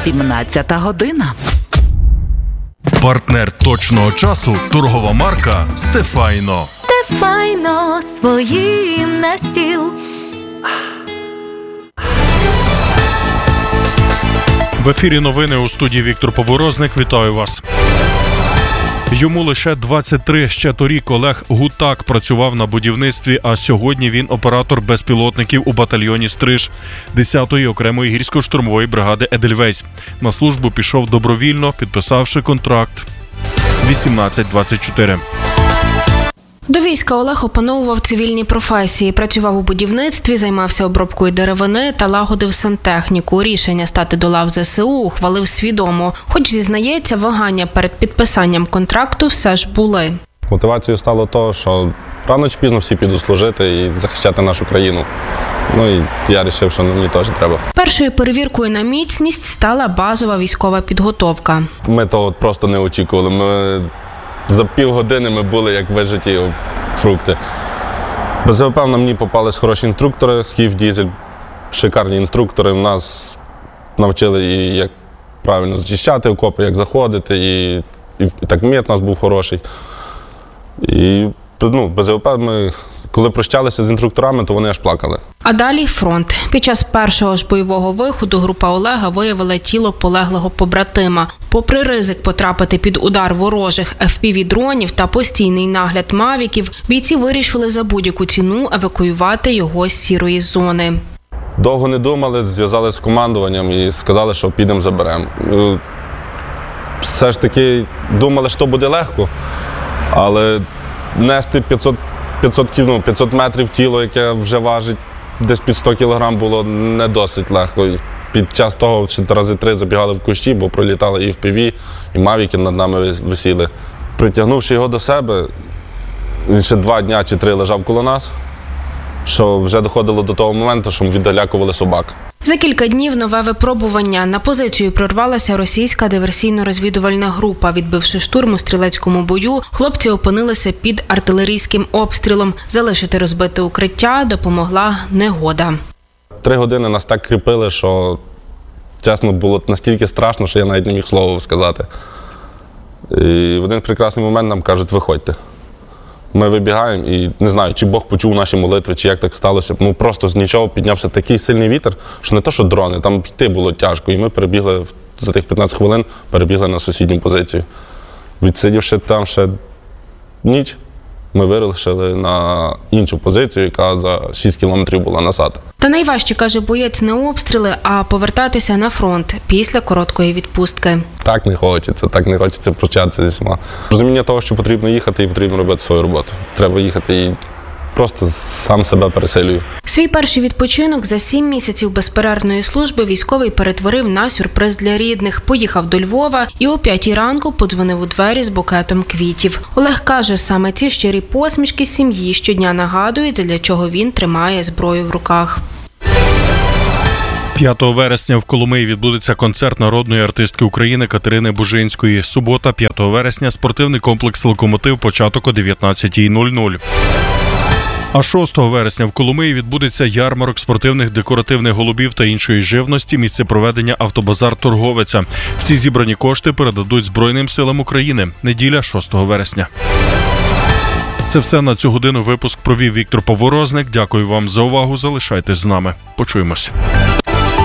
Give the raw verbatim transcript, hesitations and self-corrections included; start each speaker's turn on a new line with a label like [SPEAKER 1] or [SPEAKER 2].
[SPEAKER 1] сімнадцята година.
[SPEAKER 2] Партнер точного часу – торгова марка «Стефайно».
[SPEAKER 1] Стефайно своїм на стіл.
[SPEAKER 2] В ефірі новини, у студії Віктор Поворозник. Вітаю вас. Йому лише двадцять три. Ще торік Олег Гутак працював на будівництві, а сьогодні він оператор безпілотників у батальйоні «Стриж» десятої окремої гірсько-штурмової бригади «Едельвейс». На службу пішов добровільно, підписавши контракт вісімнадцять двадцять чотири.
[SPEAKER 3] До війська Олег опановував цивільні професії, працював у будівництві, займався обробкою деревини та лагодив сантехніку. Рішення стати до лав ЗСУ ухвалив свідомо. Хоч, зізнається, вагання перед підписанням контракту все ж були.
[SPEAKER 4] Мотивацією стало те, що рано чи пізно всі підуть служити і захищати нашу країну. Ну і я вирішив, що мені теж треба.
[SPEAKER 3] Першою перевіркою на міцність стала базова військова підготовка.
[SPEAKER 4] Ми того просто не очікували. Ми... За півгодини ми були як вижиті фрукти. Безпевно, на мені попались хороші інструктори, Скіф, Дізель, шикарні інструктори. Нас навчили, і як правильно зчищати окопи, як заходити, і, і, і так мет у нас був хороший. І ну, безпевно, ми, коли прощалися з інструкторами, то вони аж плакали.
[SPEAKER 3] А далі фронт. Під час першого ж бойового виходу група Олега виявила тіло полеглого побратима. Попри ризик потрапити під удар ворожих еф пі ві-дронів та постійний нагляд мавіків, бійці вирішили за будь-яку ціну евакуювати його з сірої зони.
[SPEAKER 4] Довго не думали, зв'язалися з командуванням і сказали, що підемо заберемо. Все ж таки думали, що буде легко, але нести п'ятсот, п'ятсот, ну, п'ятсот метрів тіло, яке вже важить десь під сто кілограм, було не досить легко. Під час того ще рази три забігали в кущі, бо пролітали і еф пі ві, і мавіки над нами висіли. Притягнувши його до себе, він ще два дня чи три лежав коло нас, що вже доходило до того моменту, що ми віддалякували собак.
[SPEAKER 3] За кілька днів нове випробування. На позицію прорвалася російська диверсійно-розвідувальна група. Відбивши штурм у стрілецькому бою, хлопці опинилися під артилерійським обстрілом. Залишити розбите укриття допомогла негода.
[SPEAKER 4] Три години нас так кріпили, що, чесно, було настільки страшно, що я навіть не міг слова сказати. І в один прекрасний момент нам кажуть, виходьте. Ми вибігаємо і не знаю, чи Бог почув наші молитви, чи як так сталося. Ну просто з нічого піднявся такий сильний вітер, що не то, що дрони, там йти було тяжко. І ми перебігли, за тих п'ятнадцять хвилин, перебігли на сусідню позицію. Відсидівши там ще ніч, ми вирушили на іншу позицію, яка за шість кілометрів була назад.
[SPEAKER 3] Та найважче, каже боєць, не обстріли, а повертатися на фронт після короткої відпустки.
[SPEAKER 4] Так не хочеться, так не хочеться прощатися зі всіма. Розуміння того, що потрібно їхати і потрібно робити свою роботу. Треба їхати і просто сам себе пересилюю.
[SPEAKER 3] Свій перший відпочинок за сім місяців безперервної служби військовий перетворив на сюрприз для рідних. Поїхав до Львова і о п'ятій ранку подзвонив у двері з букетом квітів. Олег каже, саме ці щирі посмішки сім'ї щодня нагадують, задля чого він тримає зброю в руках.
[SPEAKER 2] п'ятого вересня в Коломиї відбудеться концерт народної артистки України Катерини Бужинської. Субота, п'ятого вересня, спортивний комплекс «Локомотив», початок о дев'ятнадцятій нуль нуль. А шостого вересня в Коломиї відбудеться ярмарок спортивних декоративних голубів та іншої живності, місце проведення автобазар «Торговиця». Всі зібрані кошти передадуть Збройним силам України. Неділя, шостого вересня. Це все на цю годину. Випуск провів Віктор Поворозник. Дякую вам за увагу. Залишайтесь з нами. Почуємось.